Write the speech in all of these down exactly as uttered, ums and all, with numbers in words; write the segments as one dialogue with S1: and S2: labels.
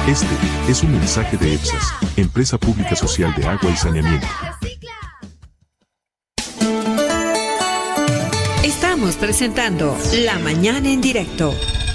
S1: Este es un mensaje de EPSAS, Empresa Pública Social de Agua y Saneamiento.
S2: Estamos presentando La Mañana en Directo.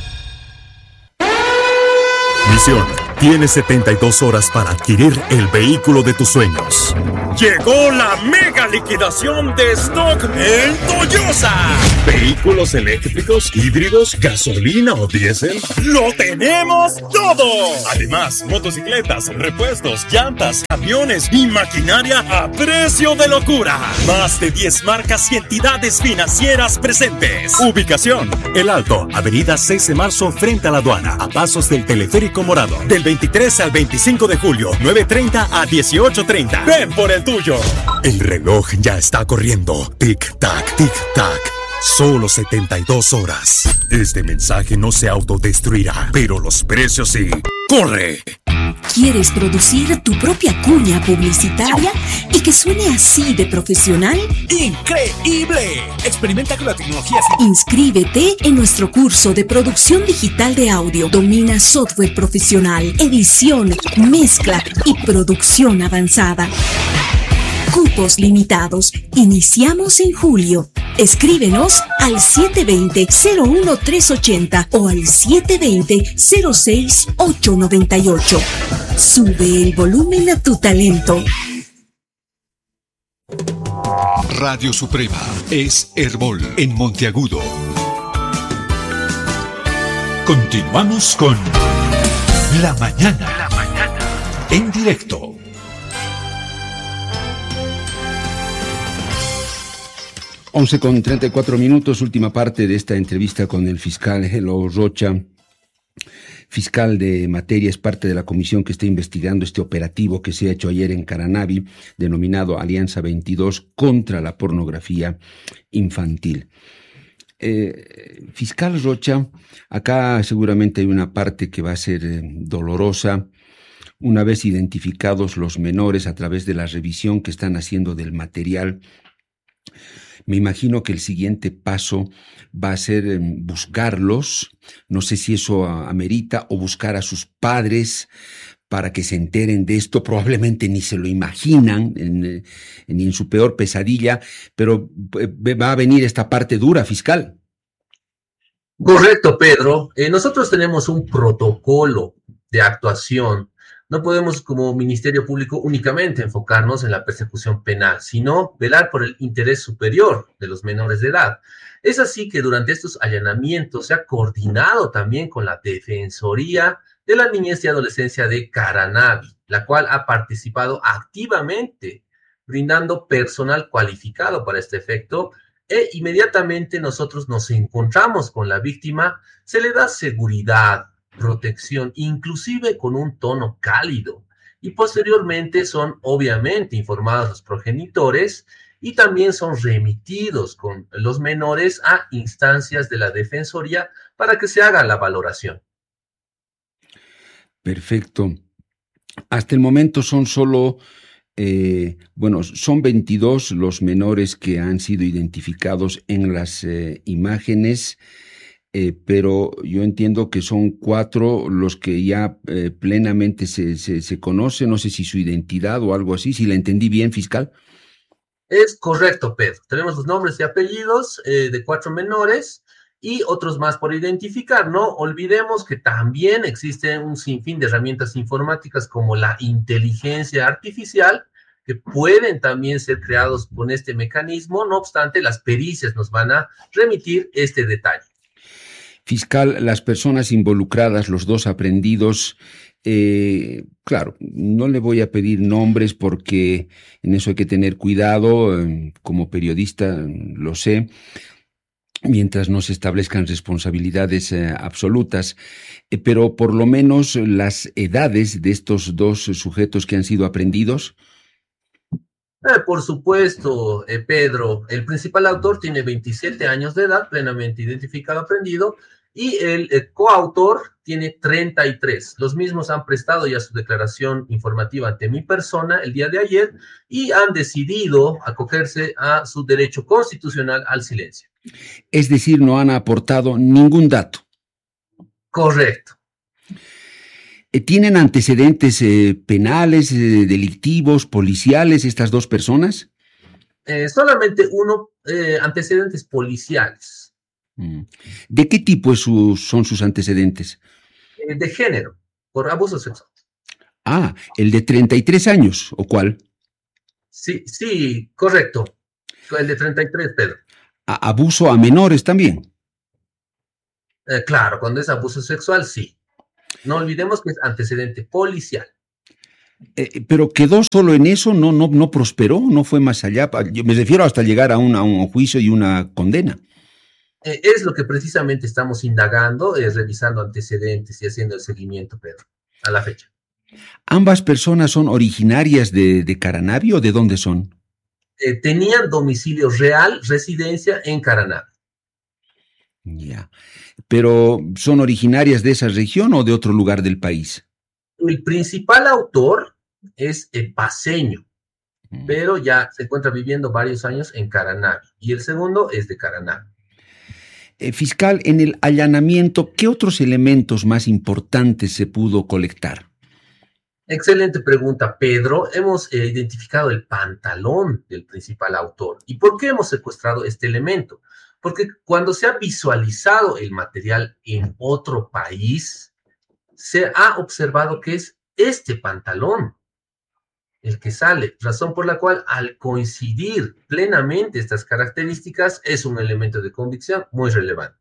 S3: Misión: tienes setenta y dos horas para adquirir el vehículo de tus sueños. Llegó la mega liquidación de stock en Toyosa. Vehículos eléctricos, híbridos, gasolina o diésel, ¡lo tenemos todo! Además, motocicletas, repuestos, llantas, camiones y maquinaria a precio de locura. Más de diez marcas y entidades financieras presentes. Ubicación: El Alto, avenida seis de marzo frente a la aduana, a pasos del Teleférico Morado. Del veintitrés al veinticinco de julio, nueve treinta a dieciocho treinta. Ven por el tuyo. El reloj ya está corriendo. Tic-tac, tic-tac. Solo setenta y dos horas. Este mensaje no se autodestruirá, pero los precios sí. ¡Corre!
S4: ¿Quieres producir tu propia cuña publicitaria y que suene así de profesional?
S5: ¡Increíble! Experimenta con la tecnología.
S4: Inscríbete en nuestro curso de producción digital de audio. Domina software profesional, edición, mezcla y producción avanzada. Cupos limitados. Iniciamos en julio. Escríbenos al siete dos cero, cero uno tres ocho cero o al siete dos cero, cero seis ocho nueve ocho. Sube el volumen a tu talento.
S6: Radio Suprema es Herbol en Monteagudo. Continuamos con La Mañana, La Mañana en directo.
S7: once con treinta y cuatro minutos, última parte de esta entrevista con el fiscal Gelo Rocha, fiscal de materia, es parte de la comisión que está investigando este operativo que se ha hecho ayer en Caranavi, denominado Alianza veintidós contra la pornografía infantil. Eh, fiscal Rocha, acá seguramente hay una parte que va a ser eh, dolorosa. Una vez identificados los menores a través de la revisión que están haciendo del material, me imagino que el siguiente paso va a ser eh, buscarlos, no sé si eso amerita, o buscar a sus padres para que se enteren de esto. Probablemente ni se lo imaginan, en, ni en su peor pesadilla, pero eh, va a venir esta parte dura, fiscal.
S8: Correcto, Pedro. Eh, nosotros tenemos un protocolo de actuación. No podemos, como Ministerio Público, únicamente enfocarnos en la persecución penal, sino velar por el interés superior de los menores de edad. Es así que durante estos allanamientos se ha coordinado también con la Defensoría de la Niñez y Adolescencia de Caranavi, la cual ha participado activamente, brindando personal cualificado para este efecto, e inmediatamente nosotros nos encontramos con la víctima, se le da seguridad, protección, inclusive con un tono cálido, y posteriormente son obviamente informados los progenitores y también son remitidos con los menores a instancias de la Defensoría para que se haga la valoración.
S7: Perfecto. Hasta el momento son solo, eh, bueno, son veintidós los menores que han sido identificados en las eh, imágenes. Eh, pero yo entiendo que son cuatro los que ya eh, plenamente se, se, se conocen, no sé si su identidad o algo así, si la entendí bien, fiscal.
S8: Es correcto, Pedro. Tenemos los nombres y apellidos eh, de cuatro menores y otros más por identificar. No olvidemos que también existe un sinfín de herramientas informáticas como la inteligencia artificial que pueden también ser creados con este mecanismo. No obstante, las pericias nos van a remitir este detalle.
S7: Fiscal, las personas involucradas, los dos aprehendidos, eh, claro, no le voy a pedir nombres porque en eso hay que tener cuidado, eh, como periodista lo sé, mientras no se establezcan responsabilidades eh, absolutas, eh, pero por lo menos las edades de estos dos sujetos que han sido aprehendidos.
S8: Eh, por supuesto, eh, Pedro, el principal autor tiene veintisiete años de edad, plenamente identificado, aprendido, y el eh, coautor tiene treinta y tres. Los mismos han prestado ya su declaración informativa ante mi persona el día de ayer y han decidido acogerse a su derecho constitucional al silencio.
S7: Es decir, no han aportado ningún dato.
S8: Correcto.
S7: ¿Tienen antecedentes eh, penales, eh, delictivos, policiales estas dos personas?
S8: Eh, solamente uno, eh, antecedentes policiales.
S7: ¿De qué tipo es su, son sus antecedentes?
S8: Eh, de género, por abuso sexual.
S7: Ah, el de treinta y tres años, ¿o cuál?
S8: Sí, sí, correcto. El de treinta y tres, Pedro.
S7: ¿A abuso a menores también?
S8: Eh, claro, cuando es abuso sexual, sí. No olvidemos que es antecedente policial.
S7: Eh, pero quedó solo en eso, no, no, no prosperó, no fue más allá. Yo me refiero hasta llegar a un, a un juicio y una condena.
S8: Eh, es lo que precisamente estamos indagando, eh, revisando antecedentes y haciendo el seguimiento, Pedro, a la fecha.
S7: ¿Ambas personas son originarias de, de Caranavi o de dónde son?
S8: Eh, tenían domicilio real, residencia en Caranavi.
S7: Ya. ¿Pero son originarias de esa región o de otro lugar del país?
S8: El principal autor es eh, paceño, mm. pero ya se encuentra viviendo varios años en Caranavi. Y el segundo es de Caranavi.
S7: Eh, fiscal, en el allanamiento, ¿qué otros elementos más importantes se pudo colectar?
S8: Excelente pregunta, Pedro. Hemos eh, identificado el pantalón del principal autor. ¿Y por qué hemos secuestrado este elemento? Porque cuando se ha visualizado el material en otro país, se ha observado que es este pantalón el que sale, razón por la cual al coincidir plenamente estas características es un elemento de convicción muy relevante.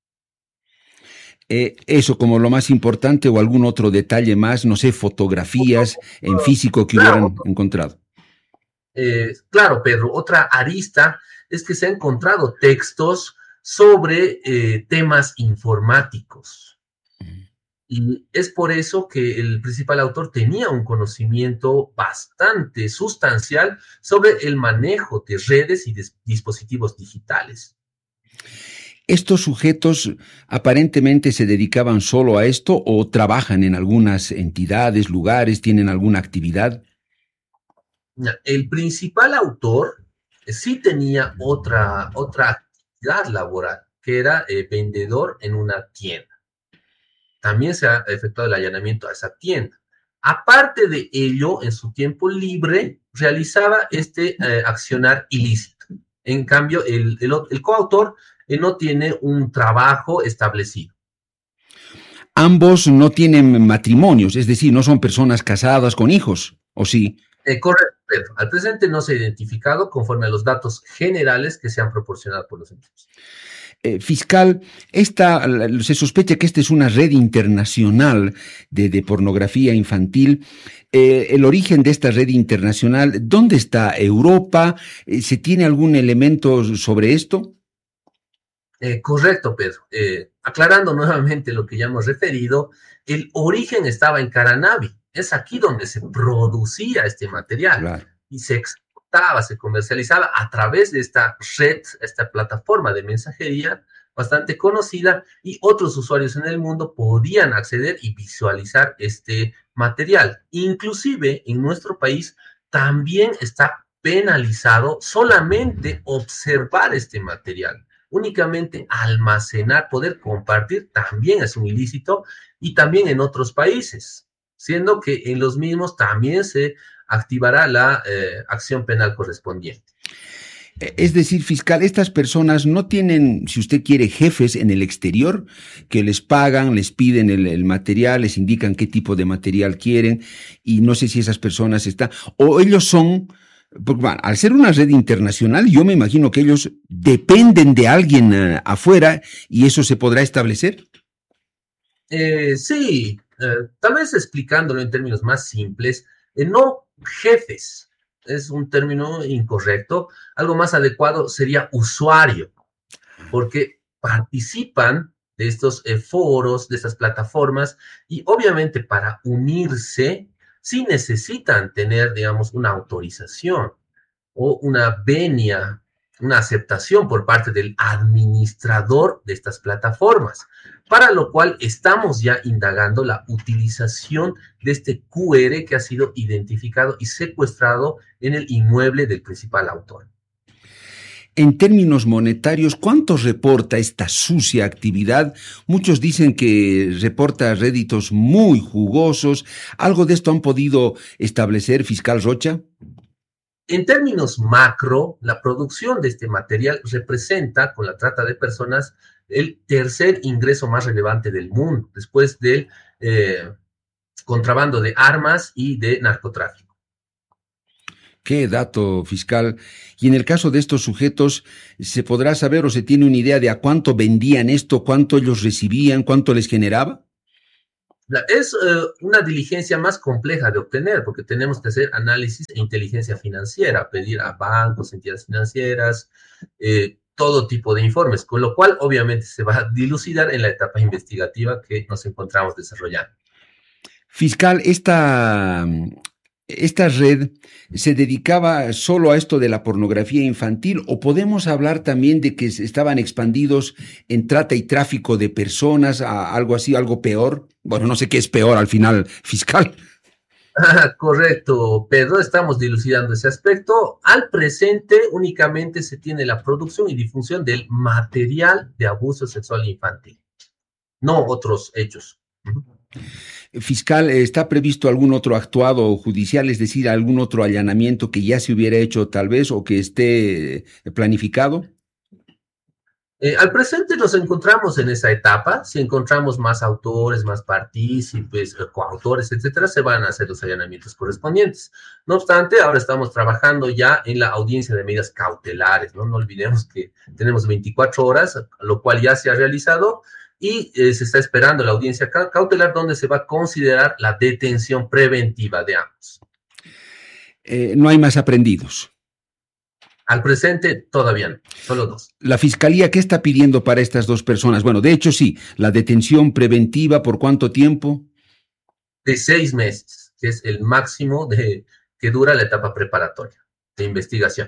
S7: Eh, eso como lo más importante o algún otro detalle más, no sé, fotografías en físico que claro, hubieran encontrado.
S8: Eh, claro, Pedro, otra arista es que se han encontrado textos sobre eh, temas informáticos. Y es por eso que el principal autor tenía un conocimiento bastante sustancial sobre el manejo de redes y de dispositivos digitales.
S7: ¿Estos sujetos aparentemente se dedicaban solo a esto o trabajan en algunas entidades, lugares, tienen alguna actividad?
S8: El principal autor sí tenía otra, otra actividad laboral, que era eh, vendedor en una tienda. También se ha efectuado el allanamiento a esa tienda. Aparte de ello, en su tiempo libre, realizaba este eh, accionar ilícito. En cambio, el, el, el coautor eh, no tiene un trabajo establecido.
S7: Ambos no tienen matrimonios, es decir, no son personas casadas con hijos, ¿o sí?
S8: Eh, correcto. Al presente no se ha identificado conforme a los datos generales que se han proporcionado por los equipos.
S7: Eh, fiscal, esta, se sospecha que esta es una red internacional de, de pornografía infantil. Eh, el origen de esta red internacional, ¿dónde está? ¿Europa? Eh, ¿Se tiene algún elemento sobre esto?
S8: Eh, correcto, Pedro. Eh, aclarando nuevamente lo que ya hemos referido, el origen estaba en Caranavi. Es aquí donde se producía este material. Claro. Y se exportaba, se comercializaba a través de esta red, esta plataforma de mensajería bastante conocida, y otros usuarios en el mundo podían acceder y visualizar este material. Inclusive en nuestro país también está penalizado solamente observar este material. Únicamente almacenar, poder compartir, también es un ilícito, y también en otros países, siendo que en los mismos también se activará la eh, acción penal correspondiente.
S7: Es decir, fiscal, estas personas no tienen, si usted quiere, jefes en el exterior que les pagan, les piden el, el material, les indican qué tipo de material quieren, y no sé si esas personas están, o ellos son, porque, bueno, al ser una red internacional, yo me imagino que ellos dependen de alguien uh, afuera, y eso se podrá establecer.
S8: Eh, sí, eh, tal vez explicándolo en términos más simples, eh, no jefes, es un término incorrecto, algo más adecuado sería usuario, porque participan de estos eh, foros, de estas plataformas, y obviamente para unirse sí necesitan tener, digamos, una autorización o una venia, una aceptación por parte del administrador de estas plataformas, para lo cual estamos ya indagando la utilización de este Q R que ha sido identificado y secuestrado en el inmueble del principal autor.
S7: En términos monetarios, ¿cuánto reporta esta sucia actividad? Muchos dicen que reporta réditos muy jugosos. ¿Algo de esto han podido establecer, fiscal Rocha?
S8: En términos macro, la producción de este material representa, con la trata de personas, el tercer ingreso más relevante del mundo, después del eh, contrabando de armas y de narcotráfico.
S7: Qué dato, fiscal. Y en el caso de estos sujetos, ¿se podrá saber o se tiene una idea de a cuánto vendían esto, cuánto ellos recibían, cuánto les generaba?
S8: Es eh, una diligencia más compleja de obtener, porque tenemos que hacer análisis e inteligencia financiera, pedir a bancos, entidades financieras, eh, todo tipo de informes, con lo cual obviamente se va a dilucidar en la etapa investigativa que nos encontramos desarrollando.
S7: Fiscal, esta... ¿Esta red se dedicaba solo a esto de la pornografía infantil o podemos hablar también de que estaban expandidos en trata y tráfico de personas, a algo así, algo peor? Bueno, no sé qué es peor al final, fiscal.
S8: Ah, correcto, Pedro, estamos dilucidando ese aspecto. Al presente únicamente se tiene la producción y difusión del material de abuso sexual infantil, no otros hechos.
S7: Fiscal, ¿está previsto algún otro actuado judicial, es decir, algún otro allanamiento que ya se hubiera hecho tal vez o que esté planificado?
S8: Eh, al presente nos encontramos en esa etapa. Si encontramos más autores, más partícipes, coautores, etcétera, se van a hacer los allanamientos correspondientes. No obstante, ahora estamos trabajando ya en la audiencia de medidas cautelares, ¿no? No olvidemos que tenemos veinticuatro horas, lo cual ya se ha realizado. Y eh, se está esperando la audiencia cautelar donde se va a considerar la detención preventiva de ambos.
S7: Eh, no hay más aprendidos.
S8: Al presente todavía no, solo dos.
S7: ¿La fiscalía qué está pidiendo para estas dos personas? Bueno, de hecho sí, la detención preventiva, ¿por cuánto tiempo?
S8: De seis meses, que es el máximo de, que dura la etapa preparatoria de investigación.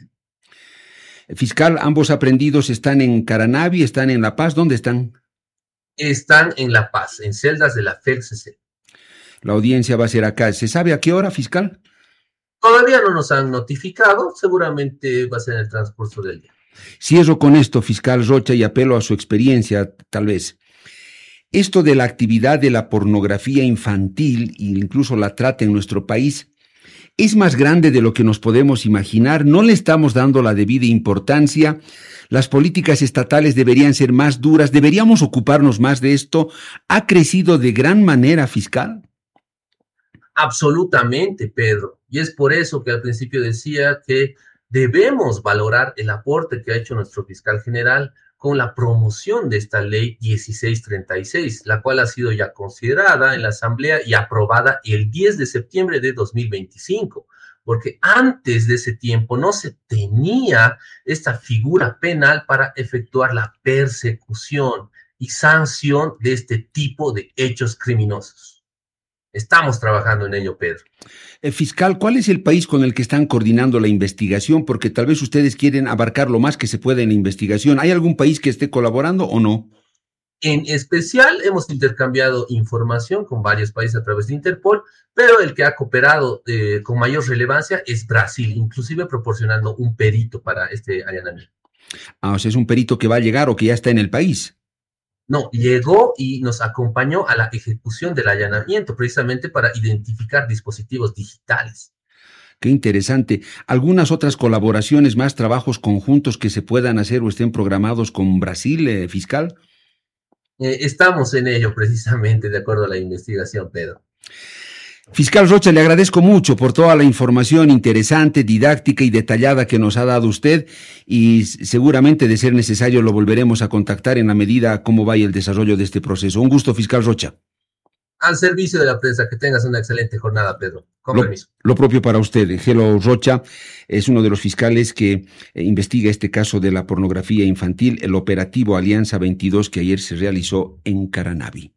S7: Fiscal, ambos aprendidos están en Caranavi, están en La Paz, ¿dónde están?
S8: Están en La Paz, en celdas de la F E L C C.
S7: La audiencia va a ser acá. ¿Se sabe a qué hora, fiscal?
S8: Todavía no nos han notificado, seguramente va a ser en el transcurso del día.
S7: Cierro con esto, fiscal Rocha, y apelo a su experiencia, tal vez. Esto de la actividad de la pornografía infantil e incluso la trata en nuestro país es más grande de lo que nos podemos imaginar. No le estamos dando la debida importancia. Las políticas estatales deberían ser más duras. Deberíamos ocuparnos más de esto. ¿Ha crecido de gran manera, fiscal?
S8: Absolutamente, Pedro. Y es por eso que al principio decía que debemos valorar el aporte que ha hecho nuestro fiscal general con la promoción de esta ley dieciséis treinta y seis, la cual ha sido ya considerada en la Asamblea y aprobada el diez de septiembre de dos mil veinticinco, porque antes de ese tiempo no se tenía esta figura penal para efectuar la persecución y sanción de este tipo de hechos criminosos. Estamos trabajando en ello, Pedro.
S7: Eh, fiscal, ¿cuál es el país con el que están coordinando la investigación? Porque tal vez ustedes quieren abarcar lo más que se pueda en la investigación. ¿Hay algún país que esté colaborando o no?
S8: En especial, hemos intercambiado información con varios países a través de Interpol, pero el que ha cooperado eh, con mayor relevancia es Brasil, inclusive proporcionando un perito para este allanamiento.
S7: Ah, o sea, es un perito que va a llegar o que ya está en el país.
S8: No, llegó y nos acompañó a la ejecución del allanamiento, precisamente para identificar dispositivos digitales.
S7: Qué interesante. ¿Algunas otras colaboraciones, más trabajos conjuntos que se puedan hacer o estén programados con Brasil, eh, fiscal?
S8: Eh, estamos en ello, precisamente, de acuerdo a la investigación, Pedro.
S7: Fiscal Rocha, le agradezco mucho por toda la información interesante, didáctica y detallada que nos ha dado usted y seguramente de ser necesario lo volveremos a contactar en la medida como vaya el desarrollo de este proceso. Un gusto, fiscal Rocha.
S8: Al servicio de la prensa, que tengas una excelente jornada, Pedro. Con
S7: lo,
S8: permiso.
S7: Lo propio para usted. Gelo Rocha es uno de los fiscales que eh, investiga este caso de la pornografía infantil, el operativo Alianza veintidós que ayer se realizó en Caranavi.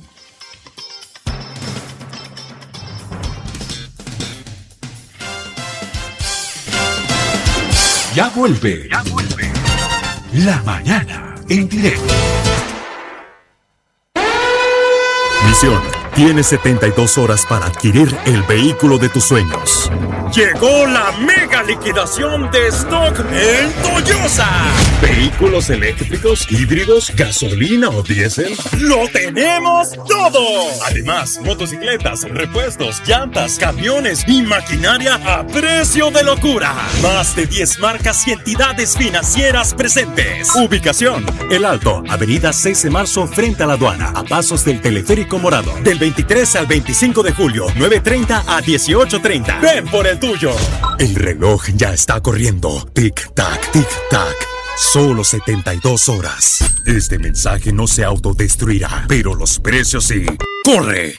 S6: Ya vuelve, ya vuelve. La mañana en directo.
S3: Misión: Tienes setenta y dos horas para adquirir el vehículo de tus sueños. Llegó la mega liquidación de stock en Toyosa. Vehículos eléctricos, híbridos, gasolina o diésel. ¡Lo tenemos todo! Además, motocicletas, repuestos, llantas, camiones y maquinaria a precio de locura. Más de diez marcas y entidades financieras presentes. Ubicación: El Alto, avenida seis de marzo frente a la aduana, a pasos del Teleférico Morado. Del veintitrés al veinticinco de julio, nueve treinta a dieciocho treinta. Ven por el tuyo. El reloj ya está corriendo. Tic-tac, tic-tac. Solo setenta y dos horas. Este mensaje no se autodestruirá, pero los precios sí. ¡Corre!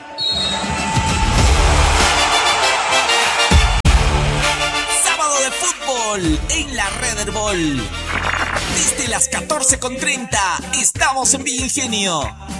S5: Sábado de fútbol en la Red Herbol. Desde las catorce con treinta estamos en Villa Ingenio.